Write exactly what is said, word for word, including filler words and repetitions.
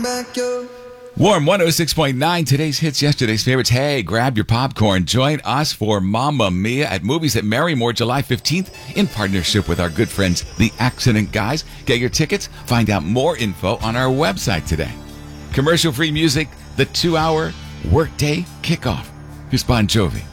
back your... Warm one oh six point nine, today's hits, yesterday's favorites. Hey, grab your popcorn. Join us for Mamma Mia at Movies at Marymore July fifteenth in partnership with our good friends, The Accident Guys. Get your tickets. Find out more info on our website today. Commercial-free music, the two-hour workday kickoff. Here's Bon Jovi.